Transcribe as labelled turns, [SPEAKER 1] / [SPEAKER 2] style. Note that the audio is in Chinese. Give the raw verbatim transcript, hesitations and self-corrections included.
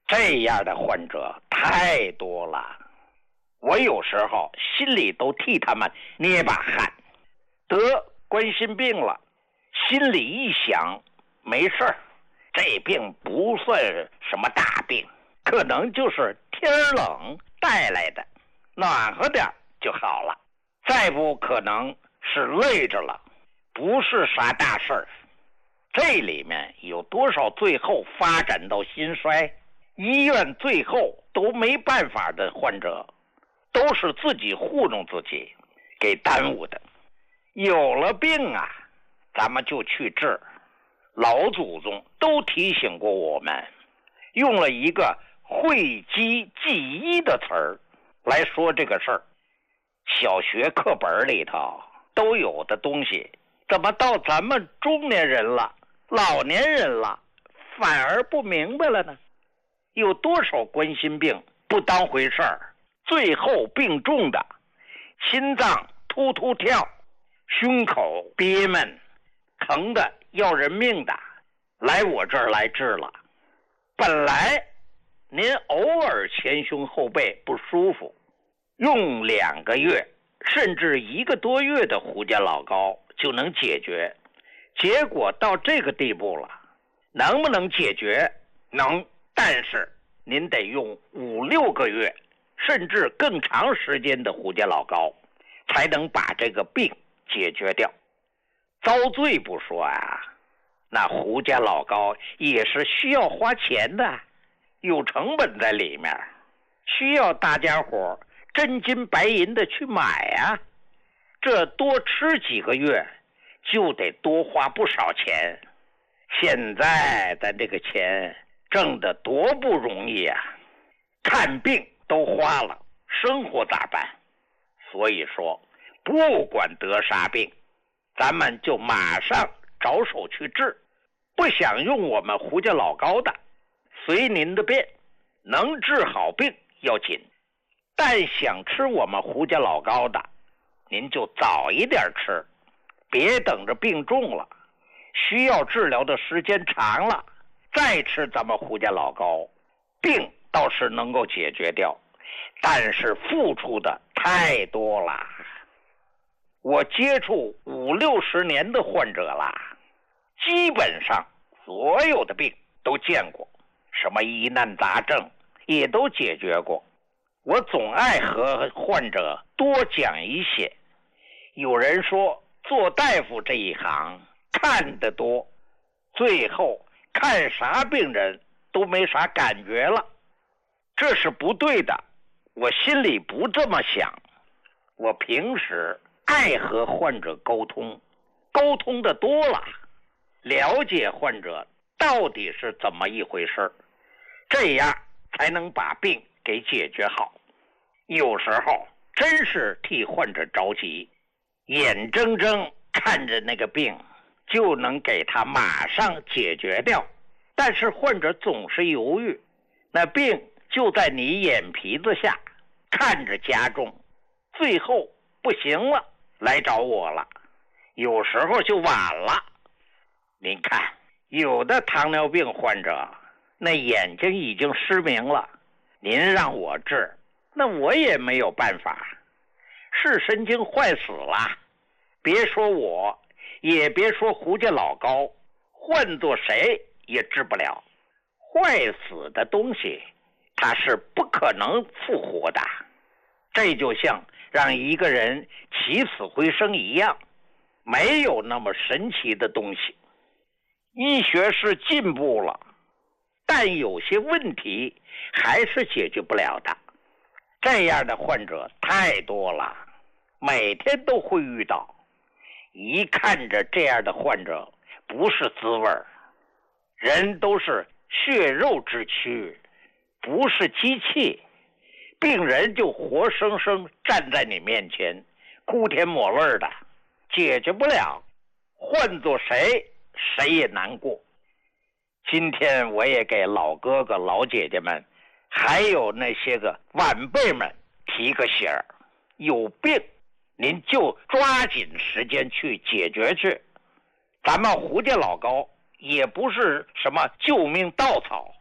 [SPEAKER 1] 这样的患者太多了，我有时候心里都替他们捏把汗。得冠心病了，心里一想，没事儿，这病不算什么大病，可能就是天冷带来的，暖和点就好了。再不可能是累着了，不是啥大事儿。这里面有多少最后发展到心衰，医院最后都没办法的患者，都是自己糊弄自己给耽误的。有了病啊，咱们就去治。老祖宗都提醒过我们，用了一个讳疾忌医的词儿来说这个事儿。小学课本里头都有的东西，怎么到咱们中年人了，老年人了，反而不明白了呢？有多少冠心病不当回事儿，最后病重的，心脏突突跳，胸口憋闷，疼的要人命的，来我这儿来治了。本来您偶尔前胸后背不舒服，用两个月甚至一个多月的胡家老膏就能解决，结果到这个地步了，能不能解决？能，但是您得用五六个月甚至更长时间的胡家老膏才能把这个病解决掉。遭罪不说啊，那胡家老膏也是需要花钱的，有成本在里面，需要大家伙真金白银的去买啊。这多吃几个月就得多花不少钱，现在咱这个钱挣得多不容易啊，看病都花了，生活咋办？所以说不管得啥病，咱们就马上着手去治。不想用我们胡家老膏的，随您的便，能治好病要紧。但想吃我们胡家老膏的，您就早一点吃，别等着病重了，需要治疗的时间长了再吃咱们胡家老膏，病倒是能够解决掉，但是付出的太多了。我接触五六十年的患者啦，基本上所有的病都见过，什么疑难杂症也都解决过。我总爱和患者多讲一些。有人说做大夫这一行看得多，最后看啥病人都没啥感觉了，这是不对的。我心里不这么想，我平时爱和患者沟通，沟通的多了，了解患者到底是怎么一回事，这样才能把病给解决好。有时候真是替患者着急，眼睁睁看着那个病就能给他马上解决掉，但是患者总是犹豫，那病就在你眼皮子下看着加重，最后不行了来找我了，有时候就晚了。您看有的糖尿病患者那眼睛已经失明了，您让我治，那我也没有办法，视神经坏死了，别说我，也别说胡家老膏，换做谁也治不了。坏死的东西它是不可能复活的，这就像让一个人起死回生一样，没有那么神奇的东西。医学是进步了，但有些问题还是解决不了的。这样的患者太多了，每天都会遇到，一看着这样的患者不是滋味儿。人都是血肉之躯，不是机器，病人就活生生站在你面前，哭天抹泪的，解决不了，换做谁谁也难过。今天我也给老哥哥老姐姐们还有那些个晚辈们提个醒儿，有病您就抓紧时间去解决去。咱们胡家老膏也不是什么救命稻草，